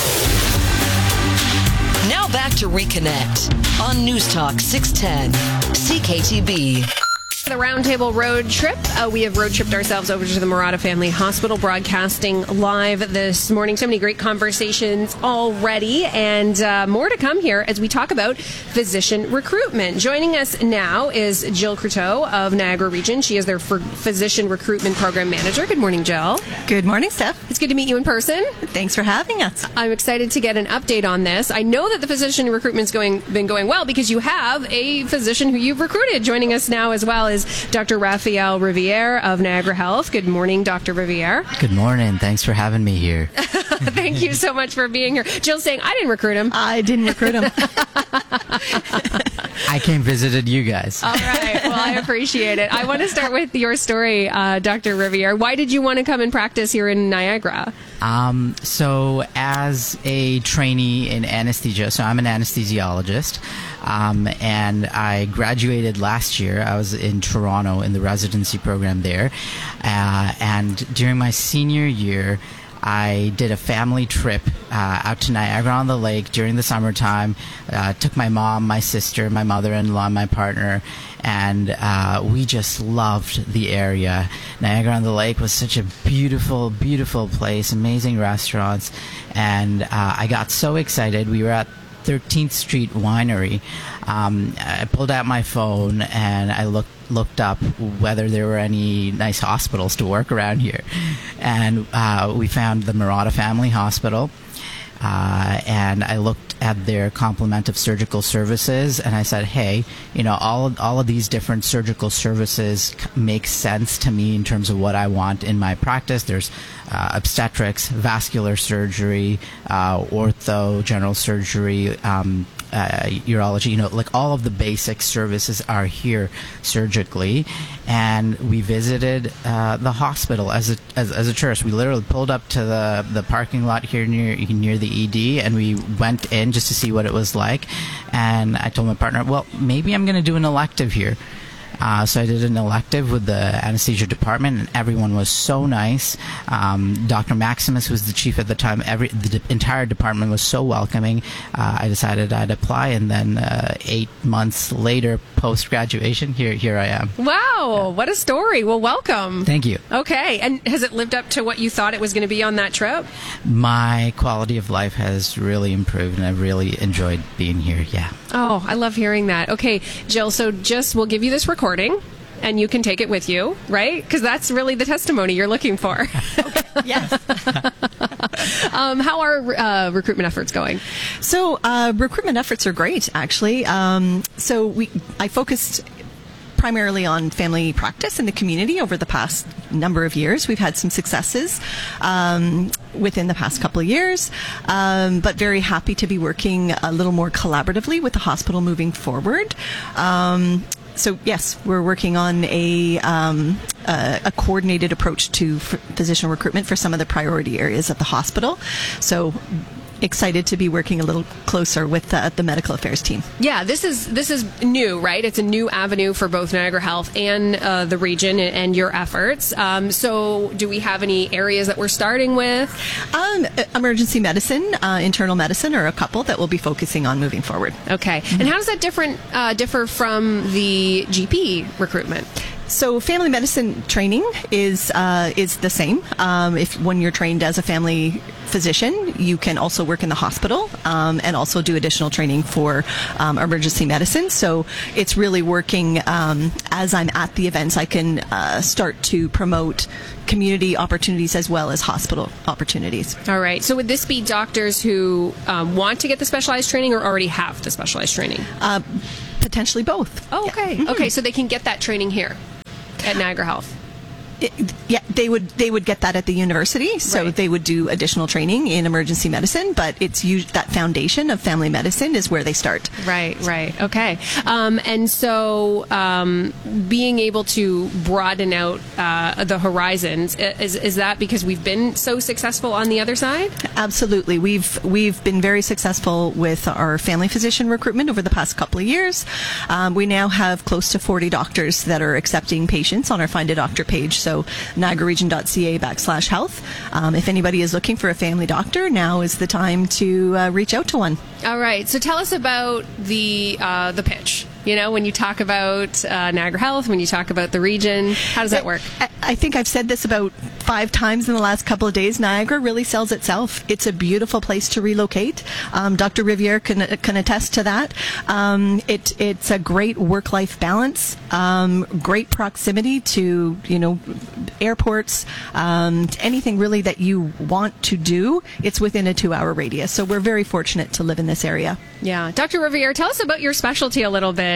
Now back to Reconnect on News Talk six ten C K T B. The Roundtable Road Trip. Uh, we have road tripped ourselves over to the Murata Family Hospital, broadcasting live this morning. So many great conversations already, and uh, more to come here as we talk about physician recruitment. Joining us now is Jill Croteau of Niagara Region. She is their f- physician recruitment program manager. Good morning, Jill. Good morning, Steph. It's good to meet you in person. Thanks for having us. I'm excited to get an update on this. I know that the physician recruitment's going been going well because you have a physician who you've recruited. Joining us now as well is Doctor Raphael Riviere of Niagara Health. Good morning, Doctor Riviere. Good morning. Thanks for having me here. Thank you so much for being here. Jill's saying, I didn't recruit him. I didn't recruit him. I came visited you guys. All right. Well, I appreciate it. I want to start with your story, uh, Doctor Riviere. Why did you want to come and practice here in Niagara? Um, so as a trainee in anesthesia, so I'm an anesthesiologist, um, and I graduated last year. I was in Toronto in the residency program there, uh, and during my senior year, I did a family trip uh, out to Niagara-on-the-Lake during the summertime. Uh, took my mom, my sister, my mother-in-law, my partner, and uh, we just loved the area. Niagara-on-the-Lake was such a beautiful, beautiful place, amazing restaurants, and uh, I got so excited. We were at thirteenth Street Winery. Um, I pulled out my phone and I looked looked up whether there were any nice hospitals to work around here, and uh, we found the Murata Family Hospital. Uh, and I looked at their complement of surgical services, and I said, hey, you know, all of, all of these different surgical services make sense to me in terms of what I want in my practice. There's uh, obstetrics, vascular surgery, uh, ortho, general surgery, um, uh, urology, you know, like all of the basic services are here surgically. And we visited uh, the hospital as a as, as a tourist. We literally pulled up to the, the parking lot here near near the E D, and we went in just to see what it was like. And I told my partner, well, maybe I'm going to do an elective here. Uh, so I did an elective with the anesthesia department, and everyone was so nice. Um, Doctor Maximus was the chief at the time. Every the de- entire department was so welcoming. Uh, I decided I'd apply, and then uh, eight months later, post graduation, here here I am. Wow, yeah. What a story! Well, welcome. Thank you. Okay, and has it lived up to what you thought it was going to be on that trip? My quality of life has really improved, and I've really enjoyed being here. Yeah. Oh, I love hearing that. Okay, Jill. So just we'll give you this recording. And you can take it with you, right? Because that's really the testimony you're looking for. Okay. Yes. um, how are uh, recruitment efforts going? So uh, recruitment efforts are great, actually. Um, so we, I focused primarily on family practice in the community over the past number of years. We've had some successes um, within the past couple of years, um, but very happy to be working a little more collaboratively with the hospital moving forward. Um, so yes, we're working on a um, uh, a coordinated approach to f- physician recruitment for some of the priority areas at the hospital. So excited to be working a little closer with uh, the medical affairs team. Yeah, this is this is new, right? It's a new avenue for both Niagara Health and uh, the region and, and your efforts. Um, so do we have any areas that we're starting with? Um, emergency medicine, uh, internal medicine are a couple that we'll be focusing on moving forward. Okay. Mm-hmm. And how does that different uh, differ from the G P recruitment? So family medicine training is uh, is the same. Um, if when you're trained as a family physician, you can also work in the hospital um, and also do additional training for um, emergency medicine. So it's really working um, as I'm at the events. I can uh, start to promote community opportunities as well as hospital opportunities. All right. So would this be doctors who um, want to get the specialized training or already have the specialized training? Uh, potentially both. Oh, okay. Mm-hmm. Okay. So they can get that training here at Niagara Health. It, yeah, they would they would get that at the university, so Right. they would do additional training in emergency medicine. But it's us- that foundation of family medicine is where they start. Right, right, okay. Um, and so, um, being able to broaden out uh, the horizons is is that because we've been so successful on the other side? Absolutely, we've we've been very successful with our family physician recruitment over the past couple of years. Um, we now have close to forty doctors that are accepting patients on our Find a Doctor page. So niagara region dot c a backslash health. Um, if anybody is looking for a family doctor, now is the time to uh, reach out to one. All right. So tell us about the uh, the pitch. You know, when you talk about uh, Niagara Health, when you talk about the region, how does that work? I, I think I've said this about five times in the last couple of days. Niagara really sells itself. It's a beautiful place to relocate. Um, Doctor Riviere can, can attest to that. Um, it, it's a great work-life balance, um, great proximity to, you know, airports, um, anything really that you want to do. It's within a two-hour radius. So we're very fortunate to live in this area. Yeah. Doctor Riviere, tell us about your specialty a little bit.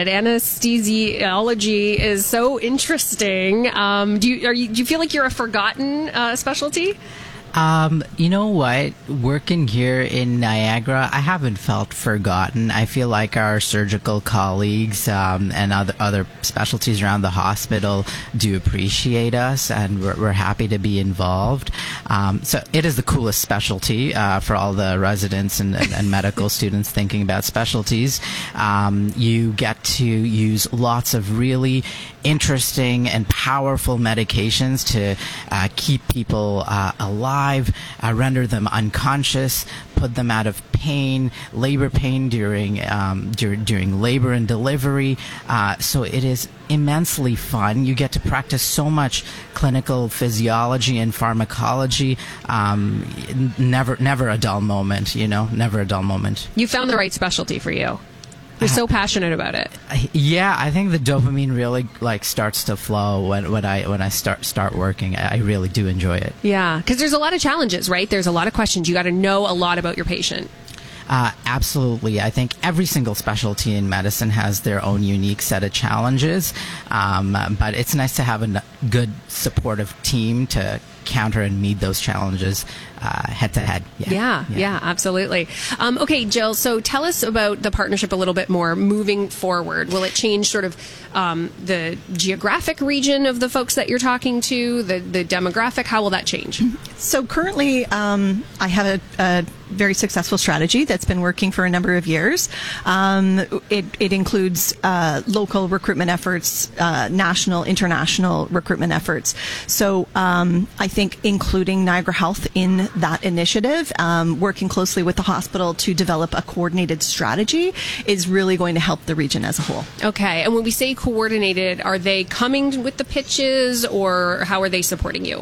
Anesthesiology is so interesting. Um, do you are you do you feel like you're a forgotten uh, specialty? Um, you know what? Working here in Niagara, I haven't felt forgotten. I feel like our surgical colleagues um, and other other specialties around the hospital do appreciate us, and we're, we're happy to be involved. Um, so it is the coolest specialty uh, for all the residents and, and, and medical students thinking about specialties. Um, you get to use lots of really interesting and powerful medications to uh, keep people uh, alive, uh, render them unconscious, put them out of pain, labor pain during um, dur- during labor and delivery. Uh, so it is immensely fun. You get to practice so much clinical physiology and pharmacology. Um, n- never, never a dull moment. You know, never a dull moment. You found the right specialty for you. You're so passionate about it. Yeah, I think the dopamine really like starts to flow when, when I when I start start working. I I really do enjoy it. Yeah, because there's a lot of challenges, right? There's a lot of questions. You got to know a lot about your patient. Uh, absolutely. I think every single specialty in medicine has their own unique set of challenges, um, but it's nice to have a n- good supportive team to counter and meet those challenges uh, head to head. Yeah, yeah, yeah absolutely. Um, okay, Jill, so tell us about the partnership a little bit more moving forward. Will it change sort of um, the geographic region of the folks that you're talking to, the, the demographic? How will that change? So currently, um, I have a, a very successful strategy that's been working for a number of years. Um, it, it includes uh, local recruitment efforts, uh, national, international recruitment efforts. So um, I think including Niagara Health in that initiative, um, working closely with the hospital to develop a coordinated strategy is really going to help the region as a whole. Okay, and when we say coordinated, are they coming with the pitches or how are they supporting you?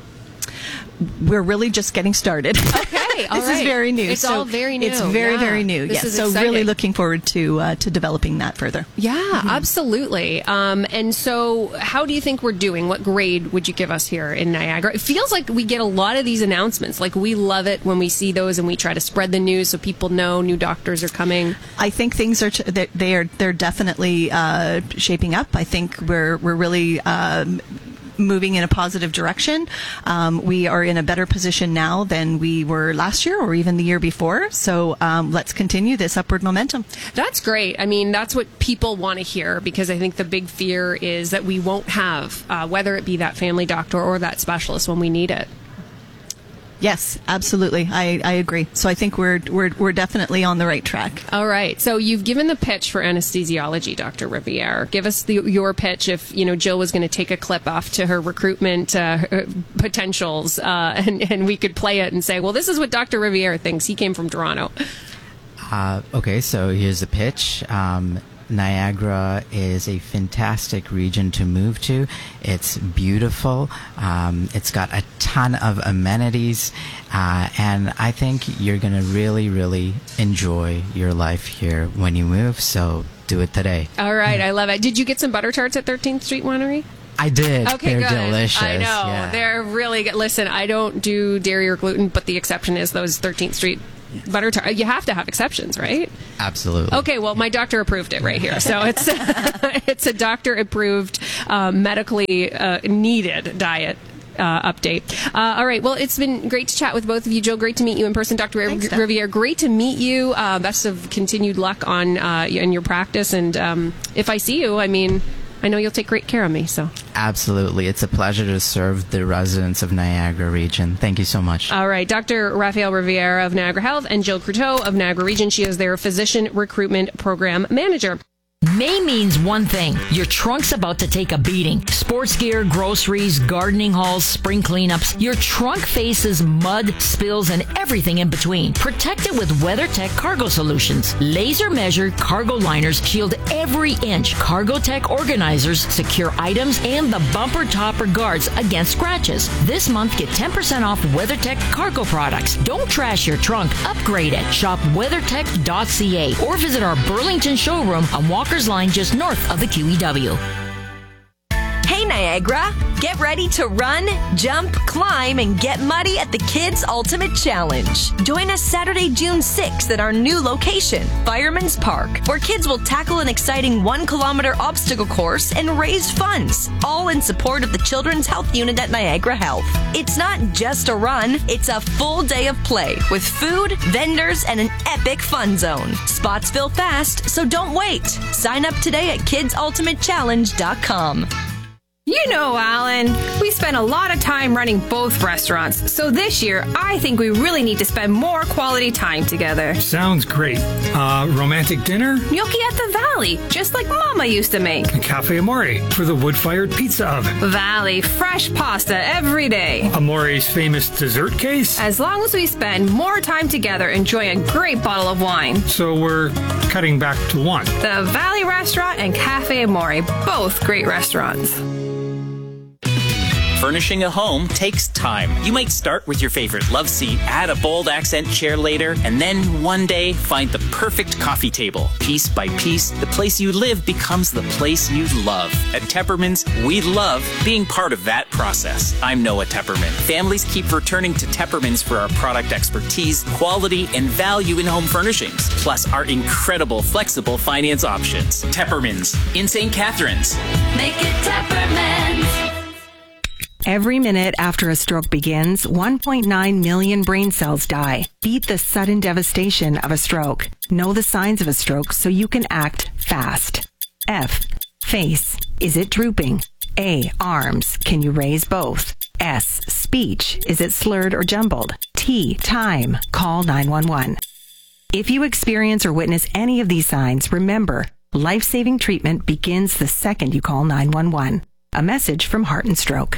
We're really just getting started. Okay, all this right. is very new. It's so all very new. It's very, yeah. very new. This Yes. is So exciting. really looking forward to uh, to developing that further. Yeah, Mm-hmm. absolutely. Um, and so, how do you think we're doing? What grade would you give us here in Niagara? It feels like we get a lot of these announcements. Like we love it when we see those, and we try to spread the news so people know new doctors are coming. I think things are t- they they are they're definitely uh, shaping up. I think we're we're really. Um, moving in a positive direction. Um, we are in a better position now than we were last year or even the year before. So um, let's continue this upward momentum. That's great. I mean, that's what people want to hear, because I think the big fear is that we won't have, uh, whether it be that family doctor or that specialist when we need it. Yes, absolutely. I, I agree. So I think we're, we're we're definitely on the right track. All right. So you've given the pitch for anesthesiology, Doctor Riviere. Give us the, your pitch if, you know, Jill was going to take a clip off to her recruitment uh, potentials uh, and, and we could play it and say, well, this is what Doctor Riviere thinks. He came from Toronto. Uh, okay, so here's the pitch. Um, Niagara is a fantastic region to move to. It's beautiful. Um, it's got a ton of amenities. Uh, and I think you're going to really, really enjoy your life here when you move. So do it today. All right. I love it. Did you get some butter tarts at thirteenth Street Winery? I did. Okay, They're good. delicious. I know. Yeah. They're really good. Listen, I don't do dairy or gluten, but the exception is those thirteenth Street butter tart. You have to have exceptions, right? Absolutely. Okay, well, my doctor approved it right here. So it's it's a doctor-approved, uh, medically uh, needed diet uh, update. Uh, all right. Well, it's been great to chat with both of you. Jill, great to meet you in person. Doctor Thanks, Riviere, great to meet you. Uh, best of continued luck on uh, in your practice. And um, if I see you, I mean, I know you'll take great care of me. So absolutely. It's a pleasure to serve the residents of Niagara region. Thank you so much. All right. Doctor Raphael Riviere of Niagara Health and Jill Croteau of Niagara Region. She is their physician recruitment program manager. May means one thing. Your trunk's about to take a beating. Sports gear, groceries, gardening hauls, spring cleanups. Your trunk faces mud, spills, and everything in between. Protect it with WeatherTech Cargo Solutions. Laser measured cargo liners shield every inch. CargoTech organizers secure items and the bumper topper guards against scratches. This month, get ten percent off WeatherTech cargo products. Don't trash your trunk. Upgrade it. Shop weathertech dot c a or visit our Burlington showroom on Walker's Line just north of the Q E W. Hey Niagara, get ready to run, jump, climb, and get muddy at the Kids Ultimate Challenge. Join us Saturday, June sixth at our new location, Fireman's Park, where kids will tackle an exciting one kilometer obstacle course and raise funds, all in support of the Children's Health Unit at Niagara Health. It's not just a run, it's a full day of play with food, vendors, and an epic fun zone. Spots fill fast, so don't wait. Sign up today at kids ultimate challenge dot com. You know, Alan, we spend a lot of time running both restaurants, so this year I think we really need to spend more quality time together. Sounds great. Uh, romantic dinner? Gnocchi at the Valley, just like Mama used to make. Cafe Amore for the wood-fired pizza oven. Valley, fresh pasta every day. Amore's famous dessert case? As long as we spend more time together enjoying a great bottle of wine. So we're cutting back to one. The Valley Restaurant and Cafe Amore, both great restaurants. Furnishing a home takes time. You might start with your favorite love seat, add a bold accent chair later, and then one day find the perfect coffee table. Piece by piece, the place you live becomes the place you love. At Tepperman's, we love being part of that process. I'm Noah Tepperman. Families keep returning to Tepperman's for our product expertise, quality, and value in home furnishings, plus our incredible flexible finance options. Tepperman's in Saint Catharines. Make it Tepperman's. Every minute after a stroke begins, one point nine million brain cells die. Beat the sudden devastation of a stroke. Know the signs of a stroke so you can act fast. F. Face. Is it drooping? A. Arms. Can you raise both? S. Speech. Is it slurred or jumbled? T. Time. Call nine one one. If you experience or witness any of these signs, remember, life-saving treatment begins the second you call nine one one. A message from Heart and Stroke.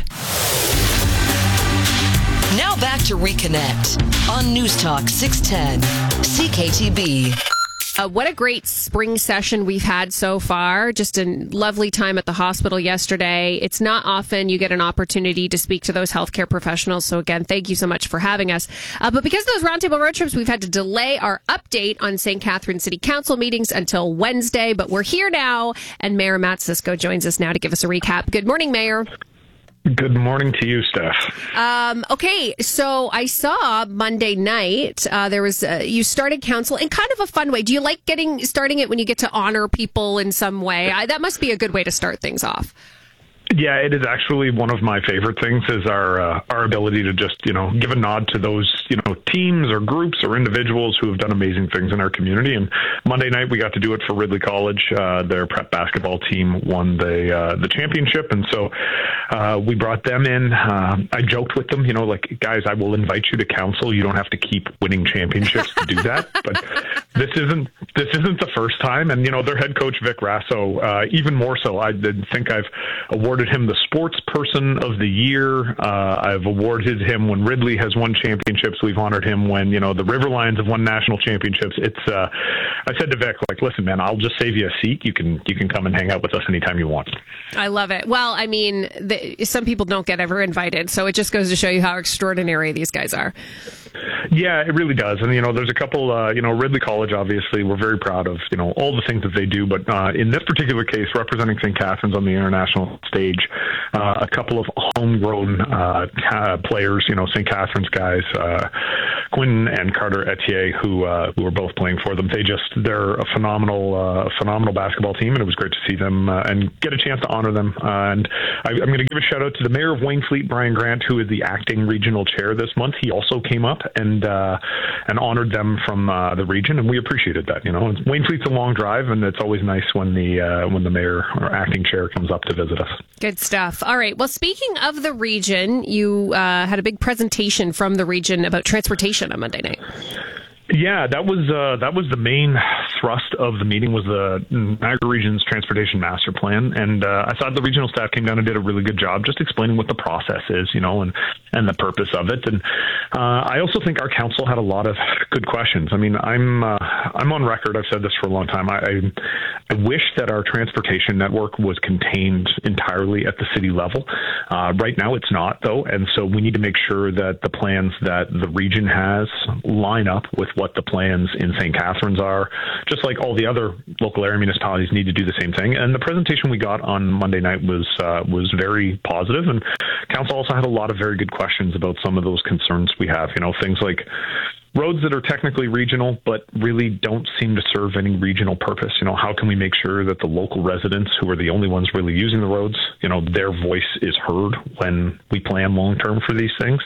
Now back to Reconnect on News Talk six ten C K T B. Uh, what a great spring session we've had so far. Just a lovely time at the hospital yesterday. It's not often you get an opportunity to speak to those healthcare professionals. So again, thank you so much for having us. Uh, but because of those roundtable road trips, we've had to delay our update on Saint Catharines City Council meetings until Wednesday. But we're here now, and Mayor Matt Cisco joins us now to give us a recap. Good morning, Mayor. Good morning to you, Steph. Um, okay, so I saw Monday night uh, there was uh, you started council in kind of a fun way. Do you like getting starting it when you get to honor people in some way? I, that must be a good way to start things off. Yeah, it is actually one of my favorite things is our uh, our ability to just, you know, give a nod to those, you know, teams or groups or individuals who have done amazing things in our community. And Monday night we got to do it for Ridley College. Uh, their prep basketball team won the uh, the championship, and so uh, we brought them in. Uh, I joked with them, you know, like, guys, I will invite you to council. You don't have to keep winning championships to do that, but this isn't this isn't the first time. And you know, their head coach Vic Rasso, uh, even more so. I think I've awarded him the sports person of the year. Uh, I've awarded him when Ridley has won championships. We've honored him when, you know, the River Lions have won national championships. It's, uh, I said to Vic, like, listen, man, I'll just save you a seat. You can, you can come and hang out with us anytime you want. I love it. Well, I mean, the, some people don't get ever invited, so it just goes to show you how extraordinary these guys are. Yeah, it really does. And, you know, there's a couple, uh, you know, Ridley College, obviously, we're very proud of, you know, all the things that they do. But uh, in this particular case, representing Saint Catharines on the international stage, uh, a couple of homegrown uh, uh, players, you know, Saint Catharines guys, uh, Quinn and Carter Etier, who uh, who are both playing for them. They just, they're a phenomenal, uh, phenomenal basketball team. And it was great to see them uh, and get a chance to honor them. Uh, and I, I'm going to give a shout out to the mayor of Wainfleet, Brian Grant, who is the acting regional chair this month. He also came up and uh, and honored them from uh, the region, and we appreciated that. You know, Wainfleet's a long drive, and it's always nice when the uh, when the mayor or acting chair comes up to visit us. Good stuff. All right. Well, speaking of the region, you uh, had a big presentation from the region about transportation on Monday night. Yeah, that was uh, that was the main thrust of the meeting, was the Niagara Region's Transportation Master Plan, and uh, I thought the regional staff came down and did a really good job just explaining what the process is, you know, and, and the purpose of it. And uh, I also think our council had a lot of good questions. I mean, I'm uh, I'm on record. I've said this for a long time. I, I I wish that our transportation network was contained entirely at the city level. Uh, right now, it's not, though, and so we need to make sure that the plans that the region has line up with what the plans in Saint Catharines are, just like all the other local area municipalities need to do the same thing. And the presentation we got on Monday night was uh, was very positive, and council also had a lot of very good questions about some of those concerns we have. You know, things like roads that are technically regional but really don't seem to serve any regional purpose. You know, how can we make sure that the local residents, who are the only ones really using the roads, you know, their voice is heard when we plan long term for these things?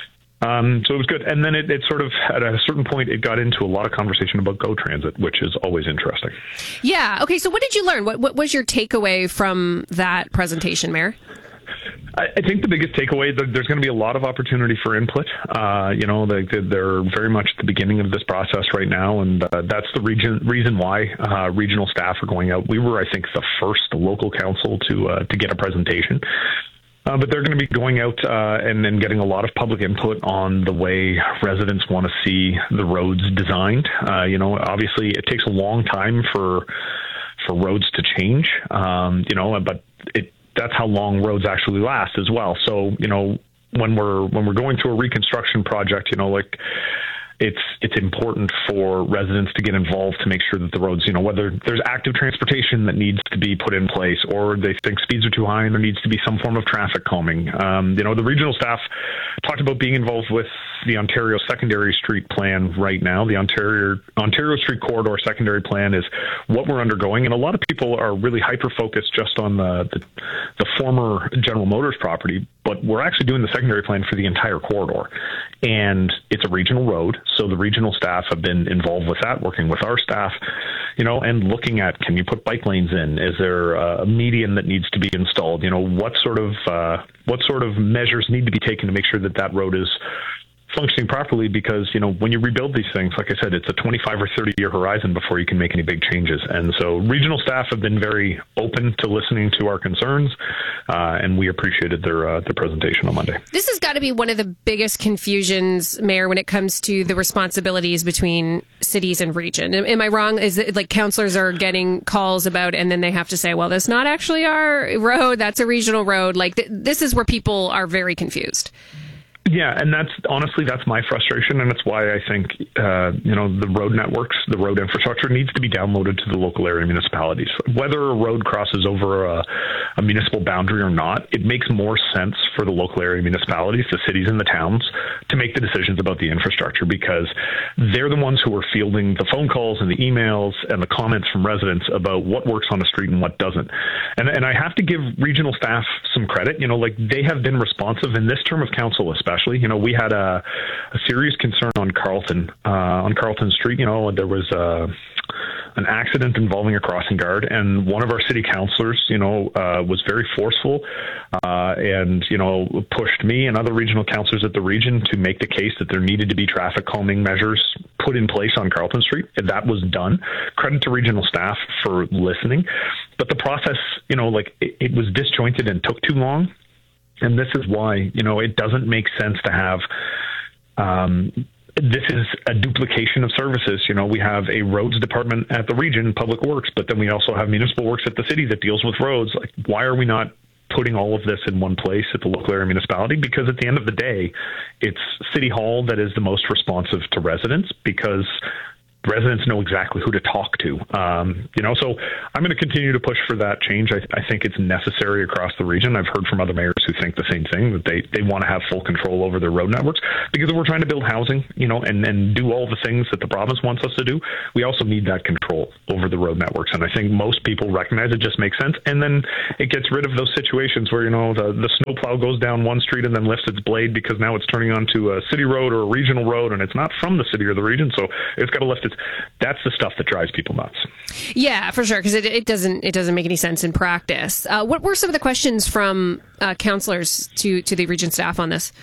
Um, so it was good. And then it, it sort of, at a certain point, it got into a lot of conversation about GO Transit, which is always interesting. Yeah. Okay. So what did you learn? What, what was your takeaway from that presentation, Mayor? I, I think the biggest takeaway, there's going to be a lot of opportunity for input. Uh, you know, they, they're very much at the beginning of this process right now, and uh, that's the region, reason why uh, regional staff are going out. We were, I think, the first local council to uh, to get a presentation. Uh, but they're going to be going out uh, and then getting a lot of public input on the way residents want to see the roads designed. Uh, you know, obviously it takes a long time for for roads to change, um, you know, but it that's how long roads actually last as well. So, you know, when we're when we're going through a reconstruction project, you know, like, it's it's important for residents to get involved to make sure that the roads, you know, whether there's active transportation that needs to be put in place, or they think speeds are too high and there needs to be some form of traffic calming. Um, you know, the regional staff talked about being involved with the Ontario Secondary Street Plan right now. The Ontario Ontario Street Corridor Secondary Plan is what we're undergoing, and a lot of people are really hyper-focused just on the, the, the former General Motors property, but we're actually doing the secondary plan for the entire corridor. And it's a regional road, so the regional staff have been involved with that, working with our staff, you know, and looking at, can you put bike lanes in? Is there a median that needs to be installed? You know, what sort of uh, what sort of measures need to be taken to make sure that that road is functioning properly? Because, you know, when you rebuild these things, like I said, it's a twenty-five or thirty year horizon before you can make any big changes. And so regional staff have been very open to listening to our concerns, uh, and we appreciated their uh, their presentation on Monday. This has got to be one of the biggest confusions, Mayor, when it comes to the responsibilities between cities and region. Am, am I wrong? Is it like councillors are getting calls about, and then they have to say, well, that's not actually our road, that's a regional road. Like th- this is where people are very confused. Yeah, and that's honestly, that's my frustration, and it's why I think, uh, you know, the road networks, the road infrastructure needs to be downloaded to the local area municipalities. Whether a road crosses over a, a municipal boundary or not, it makes more sense for the local area municipalities, the cities and the towns, to make the decisions about the infrastructure, because they're the ones who are fielding the phone calls and the emails and the comments from residents about what works on a street and what doesn't. And, and I have to give regional staff some credit. You know, like, they have been responsive in this term of council, especially. You know, we had a, a serious concern on Carlton, uh, on Carlton Street. You know, there was a, an accident involving a crossing guard, and one of our city councillors, you know, uh, was very forceful uh, and, you know, pushed me and other regional councillors at the region to make the case that there needed to be traffic calming measures put in place on Carlton Street. And that was done. Credit to regional staff for listening. But the process, you know, like, it, it was disjointed and took too long. And this is why, you know, it doesn't make sense to have, um, this is a duplication of services. You know, we have a roads department at the region, Public Works, but then we also have municipal works at the city that deals with roads. Like, why are we not putting all of this in one place at the local area municipality? Because at the end of the day, it's City Hall that is the most responsive to residents, because residents know exactly who to talk to. Um, you know, so I'm going to continue to push for that change. I, I think it's necessary across the region. I've heard from other mayors who think the same thing, that they, they want to have full control over their road networks, because if we're trying to build housing, you know, and, and do all the things that the province wants us to do, we also need that control over the road networks. And I think most people recognize it just makes sense. And then it gets rid of those situations where, you know, the, the snowplow goes down one street and then lifts its blade because now it's turning onto a city road or a regional road, and it's not from the city or the region, so it's got to lift its. That's the stuff that drives people nuts. Yeah, for sure, because it, it doesn't it doesn't make any sense in practice. Uh, what were some of the questions from uh, councillors to to the region staff on this?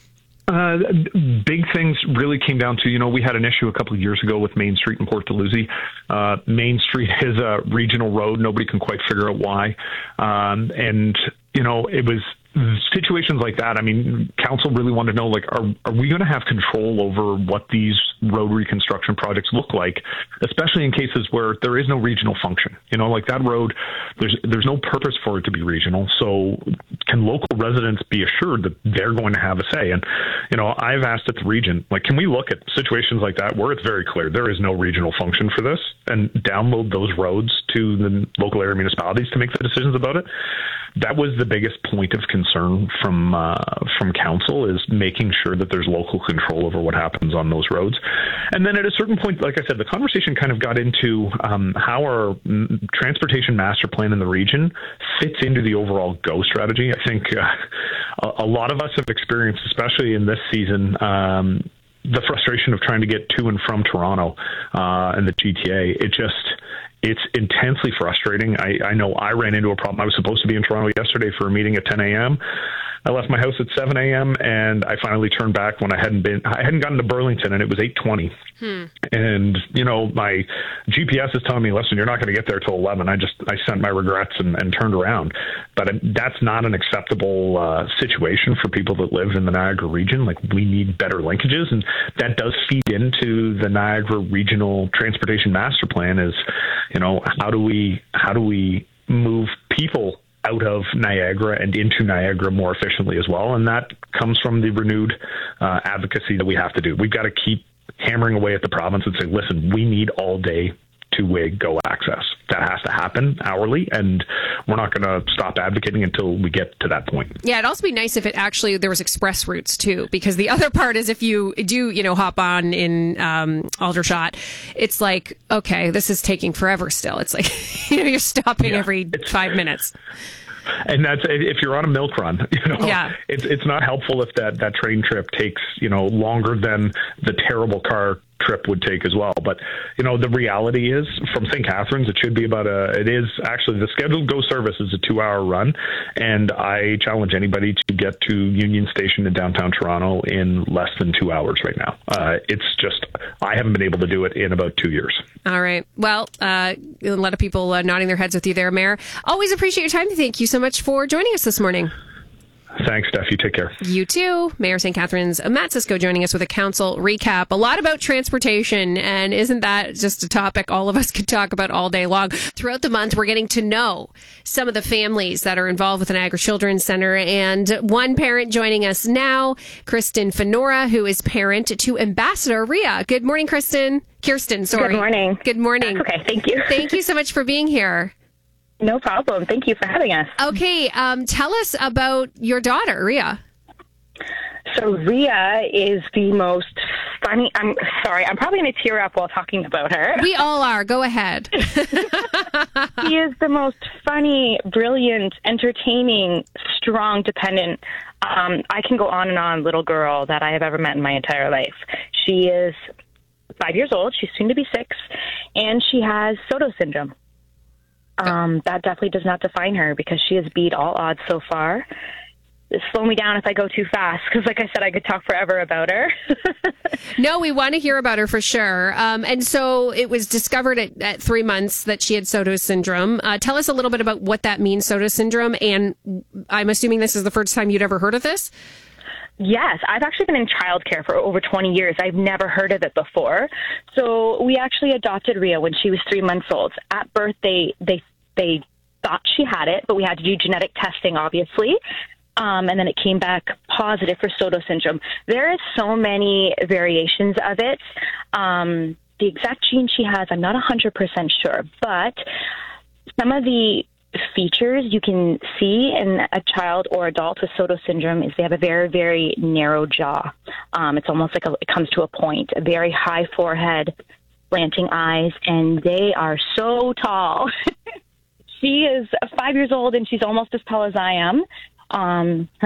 Uh, big things really came down to, you know, we had an issue a couple of years ago with Main Street in Port Dalhousie. Uh, Main Street is a regional road. Nobody can quite figure out why. Um, and, you know, it was situations like that. I mean, council really wanted to know, like, are are we going to have control over what these road reconstruction projects look like, especially in cases where there is no regional function? You know, like that road, there's there's no purpose for it to be regional. So can local residents be assured that they're going to have a say? And, you know, I've asked at the region, like, can we look at situations like that where it's very clear there is no regional function for this, and download those roads to the local area municipalities to make the decisions about it? That was the biggest point of concern from uh, from council, is making sure that there's local control over what happens on those roads. And then at a certain point, like I said, the conversation kind of got into um, how our transportation master plan in the region fits into the overall GO strategy. I think uh, a, a lot of us have experienced, especially in this season, um, the frustration of trying to get to and from Toronto uh, and the G T A. It just... It's intensely frustrating. I, I know I ran into a problem. I was supposed to be in Toronto yesterday for a meeting at ten a.m. I left my house at seven a.m. and I finally turned back when I hadn't been, I hadn't gotten to Burlington, and it was eight twenty. Hmm. And, you know, my G P S is telling me, listen, you're not going to get there till eleven. I just, I sent my regrets and, and turned around. But that's not an acceptable uh, situation for people that live in the Niagara region. Like, we need better linkages, and that does feed into the Niagara Regional Transportation Master Plan. Is, you know, how do we, how do we move people out of Niagara and into Niagara more efficiently as well? And that comes from the renewed uh, advocacy that we have to do. We've got to keep hammering away at the province and say, listen, we need all day two-way GO access. That has to happen hourly, and we're not going to stop advocating until we get to that point. Yeah, it'd also be nice if it actually, there was express routes too, because the other part is if you do, you know, hop on in um, Aldershot, it's like, okay, this is taking forever still. It's like, you know, you're stopping yeah, every five minutes. And that's, if you're on a milk run, you know, yeah. it's it's not helpful if that, that train trip takes, you know, longer than the terrible car trip would take as well. But, you know, the reality is, from Saint Catharines, it should be about a, it is actually, the scheduled GO service is a two hour run. And I challenge anybody to get to Union Station in downtown Toronto in less than two hours right now. Uh, it's just, I haven't been able to do it in about two years. All right. Well, uh, a lot of people uh, nodding their heads with you there, Mayor. Always appreciate your time. Thank you so much for joining us this morning. Thanks, Steph. You take care. You too. Mayor Saint Catharines, Matt Cisco, joining us with a council recap. A lot about transportation, and isn't that just a topic all of us could talk about all day long? Throughout the month, we're getting to know some of the families that are involved with the Niagara Children's Centre, and one parent joining us now, Kristen Fenora, who is parent to Ambassador Ria. Good morning, Kristen. Kirsten, sorry. Good morning. Good morning. That's okay, thank you. Thank you so much for being here. No problem. Thank you for having us. Okay, um, tell us about your daughter, Ria. So Ria is the most funny. I'm sorry. I'm probably going to tear up while talking about her. We all are. Go ahead. She is the most funny, brilliant, entertaining, strong, dependent. Um, I can go on and on little girl that I have ever met in my entire life. She is five years old. She's soon to be six, and she has Soto syndrome. Um, that definitely does not define her because she has beat all odds so far. Slow me down if I go too fast because, like I said, I could talk forever about her. No, we want to hear about her for sure. Um, and so it was discovered at, at three months that she had Soto syndrome. Uh, tell us a little bit about what that means, Soto syndrome. And I'm assuming this is the first time you'd ever heard of this? Yes, I've actually been in childcare for over twenty years. I've never heard of it before. So we actually adopted Ria when she was three months old. At birth, they they they thought she had it, but we had to do genetic testing, obviously. Um, and then it came back positive for Soto syndrome. There is so many variations of it. Um, the exact gene she has, I'm not one hundred percent sure, but some of the features you can see in a child or adult with Soto syndrome is they have a very, very narrow jaw. Um, it's almost like a, it comes to a point, a very high forehead, slanting eyes, and they are so tall. She is five years old, and she's almost as tall as I am. Um, her